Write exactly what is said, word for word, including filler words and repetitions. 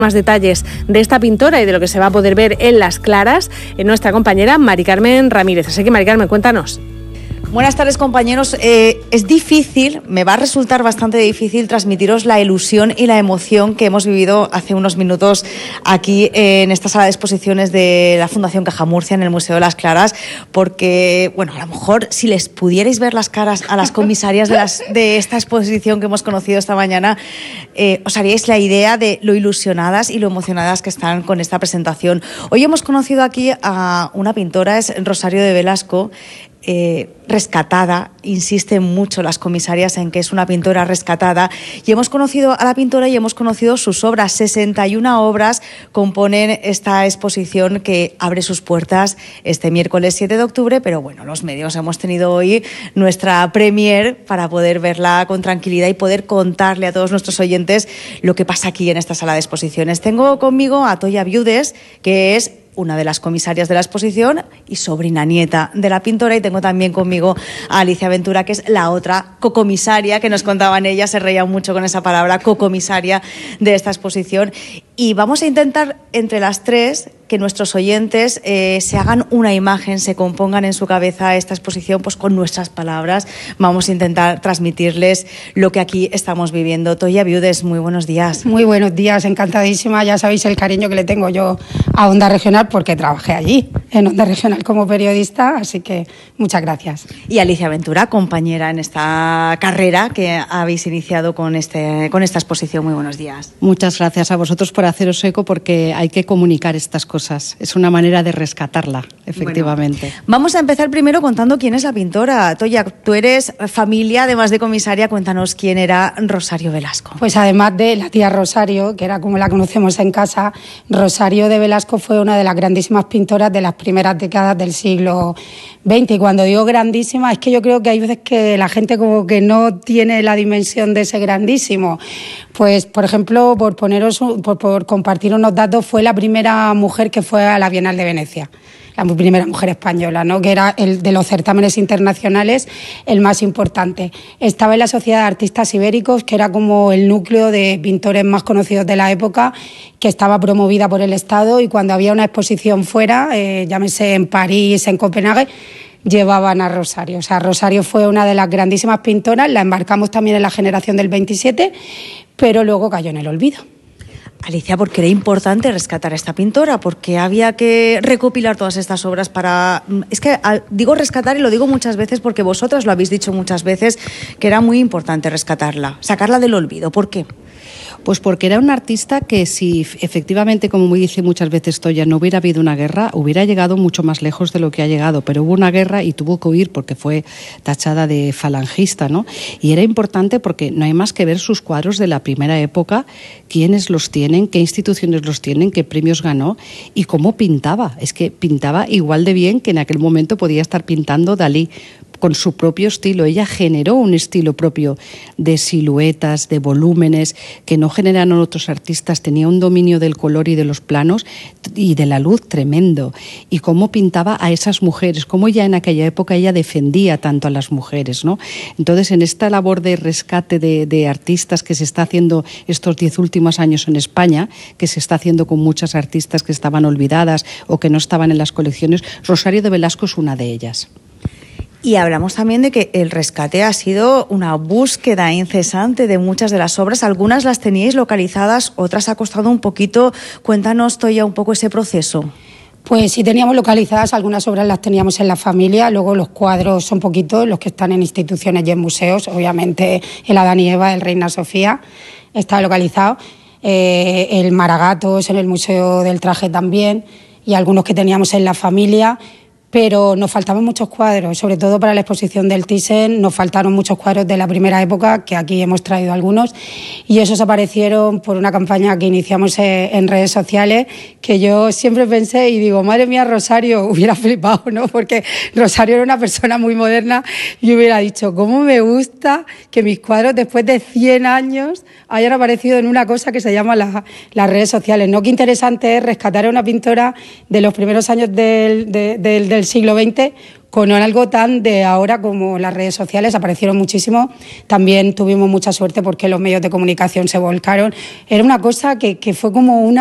Más detalles de esta pintora y de lo que se va a poder ver en Las Claras en nuestra compañera Mari Carmen Ramírez. Así que, Mari Carmen, cuéntanos. Buenas tardes, compañeros. Eh, es difícil, me va a resultar bastante difícil transmitiros la ilusión y la emoción que hemos vivido hace unos minutos aquí eh, en esta sala de exposiciones de la Fundación Caja Murcia en el Museo de Las Claras, porque, bueno, a lo mejor si les pudierais ver las caras a las comisarias de, las, de esta exposición que hemos conocido esta mañana, eh, os haríais la idea de lo ilusionadas y lo emocionadas que están con esta presentación. Hoy hemos conocido aquí a una pintora, es Rosario de Velasco, Eh, rescatada, insisten mucho las comisarias en que es una pintora rescatada, y hemos conocido a la pintora y hemos conocido sus obras. sesenta y una obras componen esta exposición que abre sus puertas este miércoles siete de octubre, pero bueno, los medios hemos tenido hoy nuestra premier para poder verla con tranquilidad y poder contarle a todos nuestros oyentes lo que pasa aquí en esta sala de exposiciones. Tengo conmigo a Toya Viudes, que es una de las comisarias de la exposición y sobrina nieta de la pintora, y tengo también conmigo a Alicia Ventura, que es la otra cocomisaria, que nos contaban ellas, se reían mucho con esa palabra, cocomisaria de esta exposición. Y vamos a intentar entre las tres que nuestros oyentes eh, se hagan una imagen, se compongan en su cabeza esta exposición pues con nuestras palabras. Vamos a intentar transmitirles lo que aquí estamos viviendo. Toya Viudes, muy buenos días. Muy buenos días, encantadísima. Ya sabéis el cariño que le tengo yo a Onda Regional porque trabajé allí, en Onda Regional como periodista, así que muchas gracias. Y Alicia Ventura, compañera en esta carrera que habéis iniciado con, este, con esta exposición. Muy buenos días. Muchas gracias a vosotros por haceros eco, porque hay que comunicar estas cosas. Es una manera de rescatarla, efectivamente. Bueno, vamos a empezar primero contando quién es la pintora. Toya, tú eres familia, además de comisaria, cuéntanos quién era Rosario Velasco. Pues además de la tía Rosario, que era como la conocemos en casa, Rosario de Velasco fue una de las grandísimas pintoras de las primeras décadas del siglo veinte. Y cuando digo grandísima, es que yo creo que hay veces que la gente como que no tiene la dimensión de ese grandísimo. Pues, por ejemplo, por poneros, por, por compartir unos datos, fue la primera mujer que fue a la Bienal de Venecia, la primera mujer española, ¿no? Que era el de los certámenes internacionales el más importante. Estaba en la Sociedad de Artistas Ibéricos, que era como el núcleo de pintores más conocidos de la época, que estaba promovida por el Estado, y cuando había una exposición fuera, eh, llámese en París, en Copenhague, llevaban a Rosario. O sea, Rosario fue una de las grandísimas pintoras, la embarcamos también en la generación del veintisiete, pero luego cayó en el olvido. Alicia, ¿por qué era importante rescatar a esta pintora? ¿Por qué había que recopilar todas estas obras para...? Es que digo rescatar, y lo digo muchas veces porque vosotras lo habéis dicho muchas veces, que era muy importante rescatarla, sacarla del olvido. ¿Por qué? Pues porque era un artista que, si efectivamente, como me dice muchas veces Toya, no hubiera habido una guerra, hubiera llegado mucho más lejos de lo que ha llegado. Pero hubo una guerra y tuvo que huir porque fue tachada de falangista, ¿no? Y era importante porque no hay más que ver sus cuadros de la primera época, quiénes los tienen, qué instituciones los tienen, qué premios ganó y cómo pintaba. Es que pintaba igual de bien que en aquel momento podía estar pintando Dalí, con su propio estilo. Ella generó un estilo propio de siluetas, de volúmenes, que no generaron otros artistas. Tenía un dominio del color y de los planos y de la luz tremendo. Y cómo pintaba a esas mujeres, cómo ya en aquella época ella defendía tanto a las mujeres, ¿no? Entonces, en esta labor de rescate de, de artistas que se está haciendo estos diez últimos años en España, que se está haciendo con muchas artistas que estaban olvidadas o que no estaban en las colecciones, Rosario de Velasco es una de ellas. Y hablamos también de que el rescate ha sido una búsqueda incesante de muchas de las obras. Algunas las teníais localizadas, otras ha costado un poquito. Cuéntanos, Toya, un poco ese proceso. Pues sí, teníamos localizadas, algunas obras las teníamos en la familia, luego los cuadros son poquitos, los que están en instituciones y en museos. Obviamente el Adán y Eva, el Reina Sofía, está localizado. Eh, el Maragatos en el Museo del Traje también, y algunos que teníamos en la familia. Pero nos faltaban muchos cuadros, sobre todo para la exposición del Thyssen, nos faltaron muchos cuadros de la primera época, que aquí hemos traído algunos, y esos aparecieron por una campaña que iniciamos en redes sociales, que yo siempre pensé y digo, madre mía, Rosario, hubiera flipado, ¿no? Porque Rosario era una persona muy moderna y hubiera dicho, ¿cómo me gusta que mis cuadros después de cien años hayan aparecido en una cosa que se llama la, las redes sociales, ¿no? Qué interesante es rescatar a una pintora de los primeros años del, de, del, del del siglo veinte, con algo tan de ahora como las redes sociales, aparecieron muchísimo. También tuvimos mucha suerte porque los medios de comunicación se volcaron. Era una cosa que, que fue como una